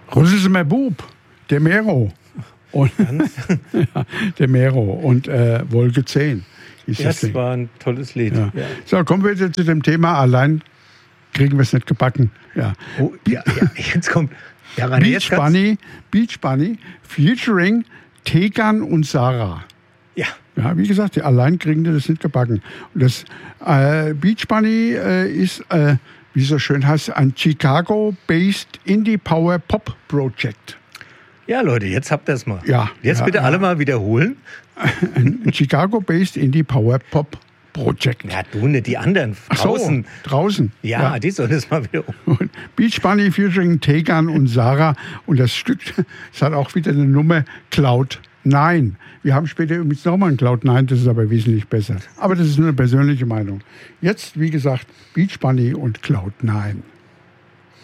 Rüssel mein Bub, der Mero. Und, ja, der Mero und Wolke 10. Das war ein tolles Lied. Ja. Ja. So, kommen wir jetzt zu dem Thema, allein kriegen wir es nicht gebacken. Ja. Oh, ja, jetzt kommt Beach Bunny featuring Tegan und Sarah. Ja. Ja, wie gesagt, die allein kriegen das nicht gebacken. Und das Beach Bunny ist, wie so schön heißt, ein Chicago-based Indie-Power-Pop-Project. Ja, Leute, jetzt habt ihr es mal. Ja, jetzt bitte alle mal wiederholen. Ein Chicago-based Indie-Power-Pop-Project. Ja, du nicht, die anderen draußen. Ach so, draußen. Ja, die sollen es mal wiederholen. Beach Bunny featuring Tegan und Sarah. Und das Stück, das hat auch wieder eine Nummer Cloud 9. Wir haben später übrigens nochmal ein Cloud 9, das ist aber wesentlich besser. Aber das ist nur eine persönliche Meinung. Jetzt, wie gesagt, Beach Bunny und Cloud 9.